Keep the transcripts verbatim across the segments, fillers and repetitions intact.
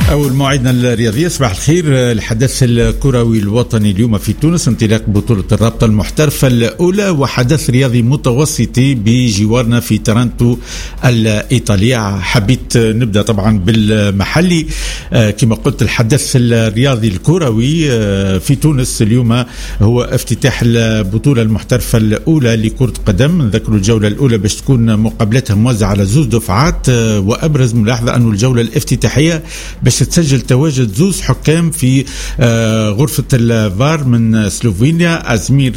أول موعدنا الرياضي. صباح الخير. الحدث الكروي الوطني اليوم في تونس انطلاق بطولة الرابطة المحترفة الأولى وحدث رياضي متوسطي بجوارنا في ترنتو الإيطالية. حبيت نبدأ طبعا بالمحلي. كما قلت الحدث الرياضي الكروي في تونس اليوم هو افتتاح البطولة المحترفة الأولى لكرة قدم. نذكر الجولة الأولى باش تكون مقابلتها موزعة على زوج دفعات، وأبرز ملاحظة أن الجولة الافتتاحية باش تسجل تواجد زوز حكام في غرفة الفار من سلوفينيا، أزمير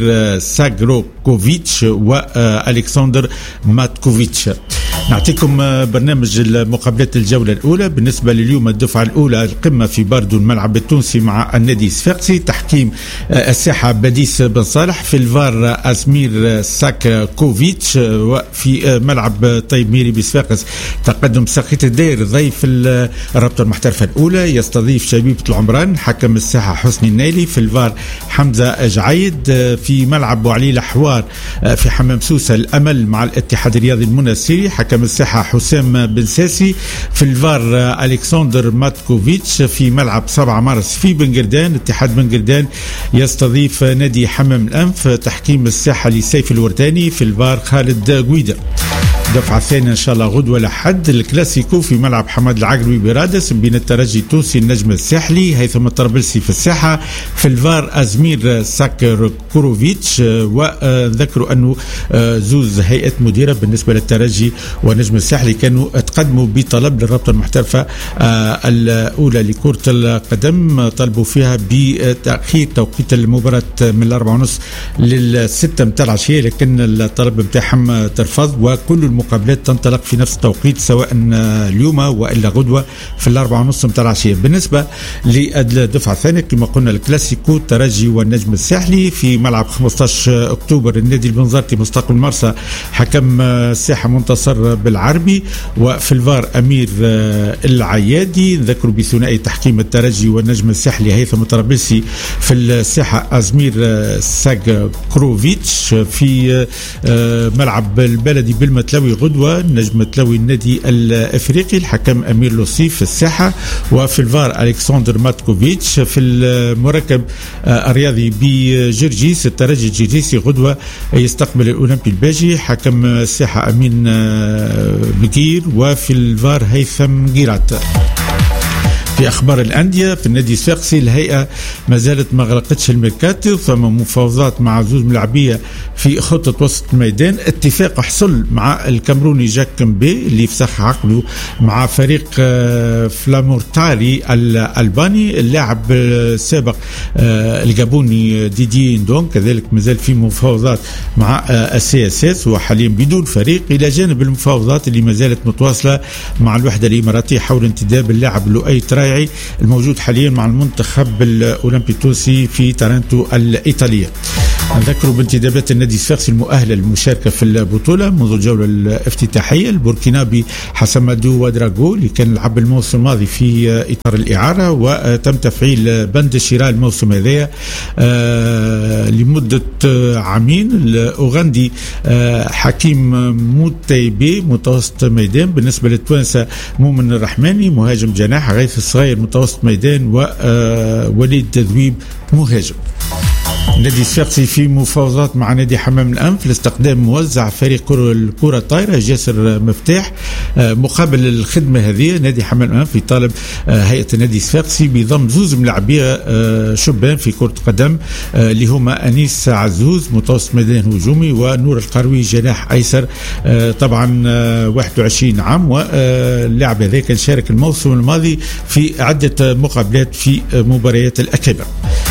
ساغروكوفيتش وألكسندر ماتكوفيتش. نعطيكم برنامج المقابلات الجولة الأولى. بالنسبة لليوم الدفعة الأولى القمة في باردو الملعب التونسي مع النادي الصفاقسي، تحكيم الساحة بديس بن صالح، في الفار أزمير ساكوفيتش، وفي ملعب طيب ميري بصفاقس تقدم سقيت الدير. ضيف الرابطة المحترفة الأولى يستضيف شبيبة العمران، حكم الساحة حسني النايلي، في الفار حمزة جعيد، في ملعب بوعلي الحوار في حمام سوسة الأمل مع الاتحاد الرياضي المنسيري، حكم الساحة حسام بن ساسي، في الفار ألكسندر ماتكوفيتش، في ملعب سبعة مارس في بنقردان اتحاد بنقردان يستضيف نادي حمام الأنف، تحكيم الساحة لسيف الورداني، في الفار خالد قويدة. دفعة ثانية إن شاء الله غدوة لحد الكلاسيكو في ملعب حماد العقربي برادس بين الترجي التونسي النجم الساحلي، هيثم الطرابلسي في الساحة، في الفار أزمير ساكروفيتش. وذكروا أنه زوز هيئة مديرة بالنسبة للترجي والنجم الساحلي كانوا تقدموا بطلب للرابطة المحترفة الأولى لكرة القدم، طلبوا فيها بتأخير توقيت المباراة من الأربعة ونص للستة متاع العشية، لكن الطلب متاعهم ترفض، وكل المقابلات تنطلق في نفس التوقيت سواء اليوم وإلا غدوة في الأربعة ونص متاع العشية. بالنسبة للدفعة الثانية كما قلنا الكلاسيكو الترجي والنجم الساحلي في ملعب خمسة عشر أكتوبر، النادي البنزرتي مستقبل مرسى، حكم الساحة منتصر بالعربي، وفي الفار أمير العيادي. نذكر بثنائي تحكيم الترجي والنجم الساحلي هيثم الطرابلسي، في الساحة أزمير ساغروكوفيتش، في ملعب البلدي بالمتلوي غدوة نجم تلوي النادي الافريقي، الحكم امير لوصيف في الساحه، وفي الفار الكسندر ماتكوفيتش، في المركب الرياضي بجرجيس الترجي الجرجيسي غدوه يستقبل الاولمبي الباجي، حكم الساحه امين بقير، وفي الفار هيثم قيرات. في أخبار الأندية في النادي الصفاقسي الهيئة ما زالت ما غلقتش الميركاتو، ثم مفاوضات مع زوج ملاعبية في خطة وسط الميدان. اتفاق حصل مع الكامروني جاك كمبي اللي فسخ عقده مع فريق فلامورتاري الألباني. اللاعب السابق الجابوني ديدي ندون كذلك ما زال في مفاوضات مع السي اس اس وحاليا بدون فريق، إلى جانب المفاوضات اللي ما زالت متواصلة مع الوحدة الإماراتية حول انتداب اللاعب لؤي تراي الموجود حاليا مع المنتخب الأولمبي التونسي في ترنتو الإيطالية. نذكروا بانتدابات النادي الصفاقسي المؤهلة للمشاركة في البطولة منذ الجولة الافتتاحية. البوركينابي حسمادو ودراغو اللي كان لعب الموسم الماضي في إطار الإعارة، وتم تفعيل بند الشراء الموسم هذا آه لمدة عامين. الأوغندي آه حكيم موتيبي متوسط ميدان. بالنسبة للتوانسة مؤمن الرحماني مهاجم جناح، غيث الصغير متوسط ميدان، ووليد تذويب مهاجم. النادي الصفاقسي في مفاوضات مع نادي حمام الأنف لاستقدام موزع فريق الكرة الطايرة جاسر مفتاح. مقابل الخدمة هذه نادي حمام الأنف يطالب هيئة النادي الصفاقسي بضم زوز ملاعبية شبان في كرة قدم اللي هما أنيس عزوز متوسط ميدان هجومي، ونور القروي جناح أيسر طبعا واحد وعشرين عام، واللاعب هذا كان شارك الموسم الماضي في عدة مقابلات في مباريات الأكابر.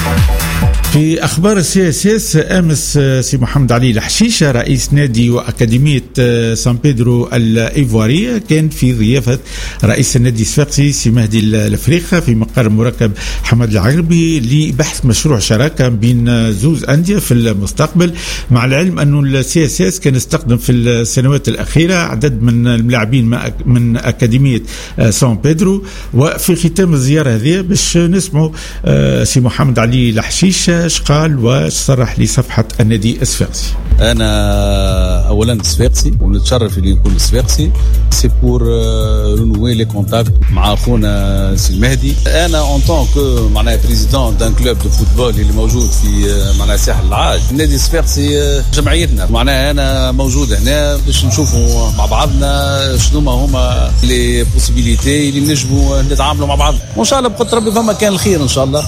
في أخبار السي اس اس أمس سي محمد علي الحشيشة رئيس نادي وأكاديمية سان بيدرو الإيفوارية كان في ضيافة رئيس النادي الصفاقسي سي مهدي الأفريقة في مقر المركب حماد العقربي لبحث مشروع شراكة بين زوز أندية في المستقبل، مع العلم أنه السي اس اس كان استخدم في السنوات الأخيرة عدد من الملاعبين من أكاديمية سان بيدرو. وفي ختام الزيارة هذه باش نسمعوا سي محمد علي الحشيشة اش قال واش صرح لصفحة النادي الصفاقسي. انا اولا صفاقسي ونتشرف اللي نكون صفاقسي، سي بور رونوي لي كونتاكت مع اخونا سي المهدي. انا اون طون كو معناها بريزيدون دان كلوب دو فوتبول اللي موجود في معناها ساحل العاج، النادي الصفاقسي جمعيتنا معناها انا موجود هنا باش نشوفوا مع بعضنا شنو هما لي بوسيبيليتي اللي نجموا نتعاملوا مع بعض، وان شاء الله بقدر ربي فما كان الخير ان شاء الله.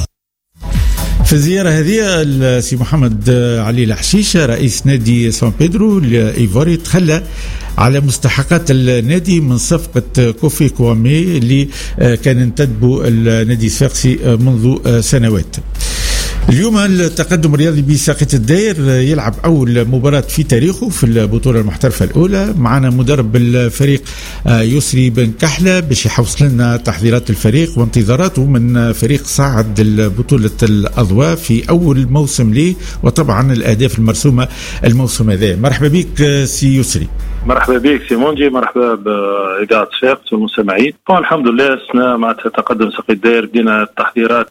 في الزيارة هذه السي محمد علي الحشيشة رئيس نادي سان بيدرو الإيفوري تخلى على مستحقات النادي من صفقة كوفي كوامي اللي كان ينتدبه النادي الصفاقسي منذ سنوات. اليوم التقدم الرياضي بساقية الداير يلعب أول مباراة في تاريخه في البطولة المحترفة الأولى. معنا مدرب الفريق يسري بن كحلة باش يحوصل لنا تحضيرات الفريق وانتظاراته من فريق صعد البطولة الأضواء في أول موسم ليه، وطبعا الأهداف المرسومة الموسم هذا. مرحبا بك سي يسري. مرحبا بك سي مونجي، مرحبا بإذاعة صفاقس والمستمعين. الحمد لله سنة معناتها تقدم ساقية الداير، بدينا التحضيرات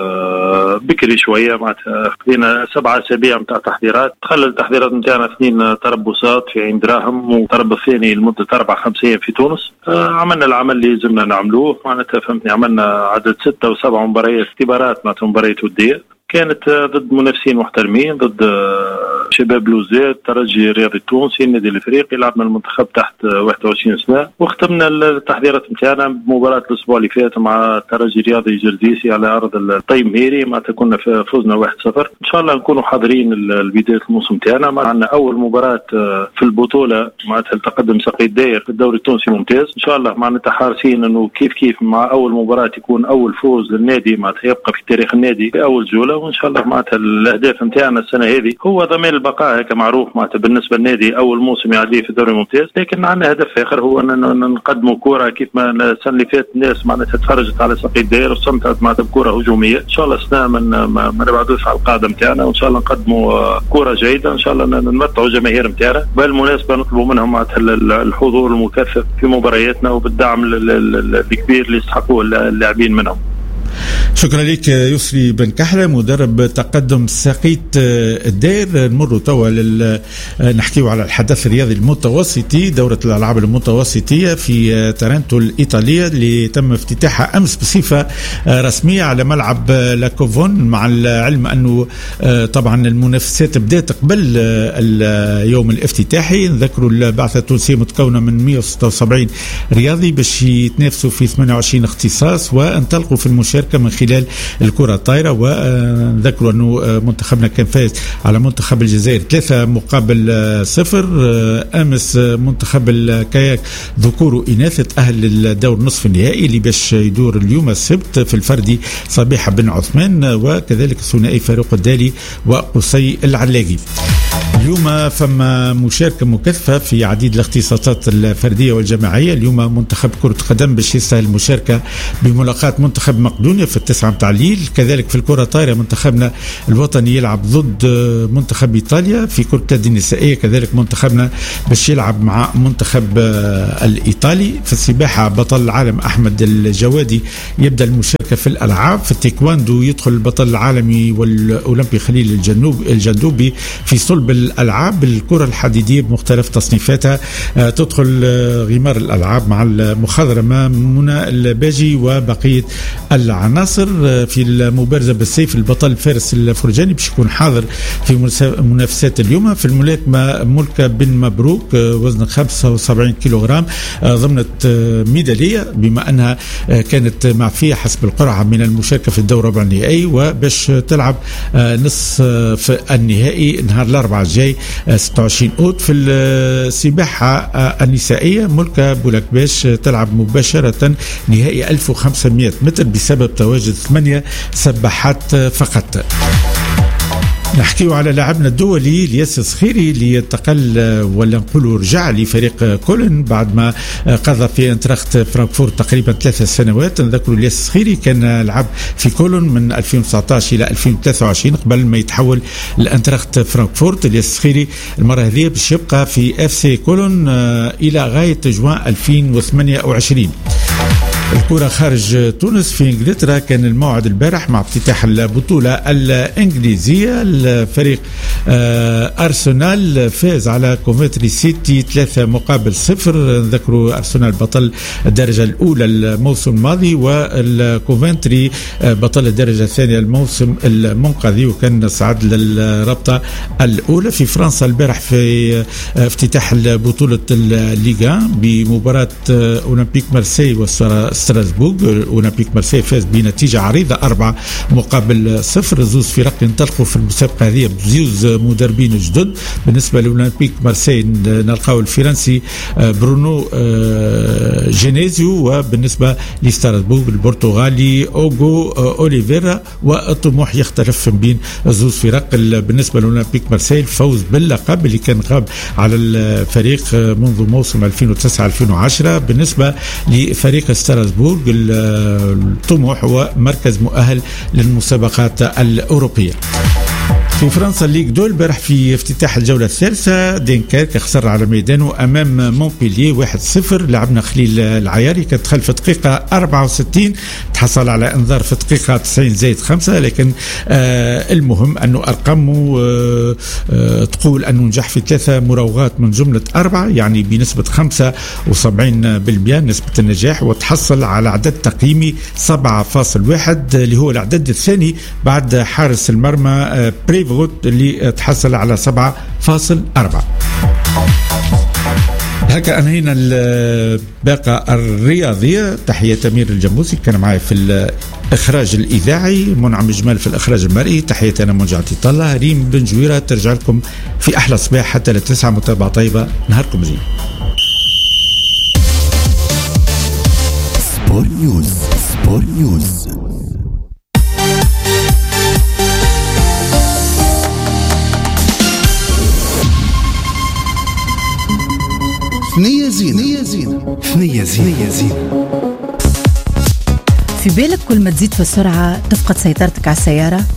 بكري شوية، معناتها بدينا سبعة أسابيع نتاع تحضيرات. دخل التحضيرات نتاعنا اثنين تربصات في عين دراهم، وتربص ثاني لمدة أربع خمس أيام في تونس. عملنا العمل اللي لازمنا نعملوه، معناتها فهمتني، عملنا عدد ستة وسبع مباريات اختبارات، معناتها مباريات ودية كانت ضد منافسين محترمين، ضد شباب لوزات، ترجي الرياضي التونسي، النادي الافريقي. لعبنا المنتخب تحت واحد وعشرين سنه، واختمنا التحضيرات نتاعنا بمباراه الاسبوع اللي فات مع ترجي رياضي جرزيسي على ارض الطيب ميري، معناتها كنا فوزنا واحد صفر. ان شاء الله نكونوا حاضرين لبدايه الموسم تاعنا. معنا اول مباراه في البطوله معناتها تقدم ساقية الداير في الدوري التونسي ممتاز. ان شاء الله معناتها حارسين انه كيف كيف مع اول مباراه يكون اول فوز للنادي، معناتها يبقى في تاريخ النادي باول جوله. وان شاء الله معناتها الاهداف نتاعنا السنه هذه هو ضمان البقاء، هيك معروف معناتها بالنسبه للنادي اول موسم يعديه في الدوري الممتاز، لكن عندنا هدف اخر هو ان نقدموا كره كيف ما السنه اللي فاتت الناس معناتها تفرجت على ساقية الداير واستمتعت معناتها بكره هجوميه. ان شاء الله السنه من ما نبعدوش على القاعده نتاعنا، وان شاء الله نقدموا كره جيده، ان شاء الله نمتعوا الجماهير نتاعنا. بالمناسبه نطلبوا منهم معناتها الحضور المكثف في مبارياتنا وبالدعم الكبير اللي يستحقوه اللاعبين منهم. شكرا لك يسري بن كحلة مدرب تقدم ساقية الداير. نمر توا نحكيو على الحدث الرياضي المتوسطي، دورة الألعاب المتوسطية في تارنتو الإيطالية اللي تم افتتاحها أمس بصفة رسمية على ملعب لاكوفون، مع العلم أنه طبعا المنافسات بدأت قبل اليوم الافتتاحي. نذكروا البعثة التونسية متكونة من مئة وستة وسبعين رياضي باش يتنافسوا في ثمانية وعشرين اختصاص وانطلقوا في المشاركة من خلال الكرة الطايرة. وذكروا أنه منتخبنا كان فاز على منتخب الجزائر ثلاثة مقابل صفر. أمس منتخب الكاياك ذكور وإناث تأهل للدور نصف النهائي اللي باش يدور اليوم السبت في الفردي صبيحة بن عثمان، وكذلك الثنائي فاروق الدالي وقصي العلاقي. اليوم فما مشاركة مكثفة في عديد الاختصاصات الفردية والجماعية. اليوم منتخب كرة قدم باش يستاهل المشاركة بملاقاة منتخب مقدونيا في التسعة متاع الليل. كذلك في الكرة الطايرة منتخبنا الوطني يلعب ضد منتخب إيطاليا. في كرة اليد النسائية كذلك منتخبنا باش يلعب مع منتخب الإيطالي. في السباحة بطل العالم أحمد الجوادي يبدأ المشاركة في الألعاب. في التايكواندو يدخل البطل العالمي والأولمبي خليل الجنوب الجندوبي في صلب الألعاب. الكرة الحديدية بمختلف تصنيفاتها تدخل غمار الألعاب مع المخضرمة منى الباجي وبقية العناصر. في المبارزة بالسيف البطل فارس الفرجاني باش يكون حاضر في منافسات اليوم. في الملاكمة ملكة بن مبروك وزن خمسة وسبعين كيلوغرام ضمنت ميدالية بما أنها كانت معفية حسب القرعة من المشاركة في الدورة الربع النهائي، وباش تلعب نصف النهائي نهار الأربعاء الجاي ستة وعشرين أوت. في السباحة النسائية ملكة بولكباش تلعب مباشرة نهائي ألف وخمسمائة متر بسبب تواجد ثمانية سباحات فقط. نحكيو على لاعبنا الدولي الياس الصخيري اللي انتقل ولا نقولوا رجع لفريق كولن بعد ما قضى في انتراخت فرانكفورت تقريبا ثلاثة سنوات. نذكروا الياس الصخيري كان لعب في كولن من ألفين وتسعطاش الى ألفين وثلاثة وعشرين قبل ما يتحول لانتراخت فرانكفورت. الياس الصخيري المره هذه باش يبقى في اف سي كولن الى غايه جوان ألفين وثمانية وعشرين. كرة خارج تونس في انجلترا، كان الموعد البارح مع افتتاح البطولة الانجليزية. الفريق ارسنال فاز على كوفنتري سيتي ثلاثة مقابل صفر. نذكروا ارسنال بطل الدرجة الاولى الموسم الماضي، والكوفنتري بطل الدرجة الثانية الموسم المنقذي، وكان صعد للرابطة الاولى. في فرنسا البارح في افتتاح بطولة الليغا بمباراة اولمبيك مارسي وستراسبورغ. اولمبيك مارسي فاز بنتيجة عريضة أربعة مقابل صفر. زوز فرق ينطلقوا في المسابقة هذه بزوز مدربين جدد. بالنسبة لأولمبيك مارسي نلقاو الفرنسي برونو جينيزيو، وبالنسبة لستراسبورغ البرتغالي أوغو أوليفيرا. والطموح يختلف بين زوز فرق. بالنسبة لأولمبيك مارسي الفوز باللقب اللي كان غاب على الفريق منذ موسم ألفين وتسعة ألفين وعشرة. بالنسبة لفريق ستراسبورغ الطموح هو مركز مؤهل للمسابقات الأوروبية. في فرنسا الليغ دو البارح في افتتاح الجولة الثالثة دينكيرك خسر على ميدانه أمام مونبيلييه واحد صفر. لعبنا خليل العياري كانت دخل في دقيقة أربعة وستين، تحصل على انذار في دقيقة تسعين زائد خمسة. لكن آه المهم أنه أرقامه آه آه تقول أنه نجح في ثلاثة مراوغات من جملة أربعة، يعني بنسبة خمسة وسبعين بالمئة نسبة النجاح، وتحصل على عدد تقييمي سبعة فاصل واحد اللي هو العدد الثاني بعد حارس المرمى آه بريفوت اللي تحصل على سبعة فاصل أربعة. هكا أنهينا الباقة الرياضية. تحية أمير الجموسي كان معي في الإخراج الإذاعي، منعم جمال في الإخراج المرئي. تحية أنا منجعتي طلة. ريم بن جويرة ترجع لكم في أحلى صباح حتى لتسعة. متابعة طيبة، نهاركم زين. سبور نيوز. سبور نيوز. ثنية زينة. ثنية زينة. في بالك كل ما تزيد في السرعة تفقد سيطرتك على السيارة؟